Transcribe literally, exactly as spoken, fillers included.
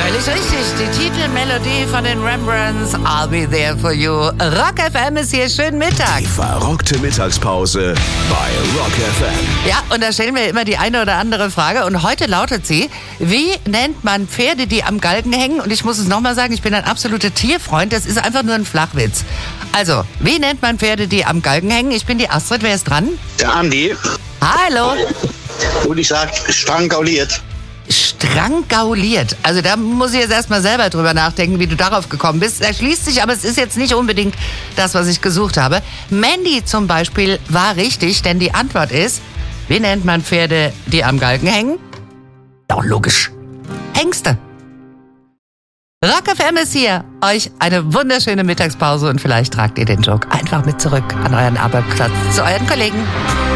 Völlig richtig, die Titelmelodie von den Rembrandts, I'll Be There For You. Rock F M ist hier, schönen Mittag. Die verrockte Mittagspause bei Rock F M. Ja, und da stellen wir immer die eine oder andere Frage und heute lautet sie, wie nennt man Pferde, die am Galgen hängen? Und ich muss es nochmal sagen, ich bin ein absoluter Tierfreund, das ist einfach nur ein Flachwitz. Also, wie nennt man Pferde, die am Galgen hängen? Ich bin die Astrid, wer ist dran? Der Andi. Hallo. Und ich sag, strangauliert. Strangauliert. Also da muss ich jetzt erstmal selber drüber nachdenken, wie du darauf gekommen bist. Erschließt sich, aber es ist jetzt nicht unbedingt das, was ich gesucht habe. Mandy zum Beispiel war richtig, denn die Antwort ist, wie nennt man Pferde, die am Galgen hängen? Doch logisch. Hengste. Rock F M ist hier. Euch eine wunderschöne Mittagspause und vielleicht tragt ihr den Joke einfach mit zurück an euren Arbeitsplatz zu euren Kollegen.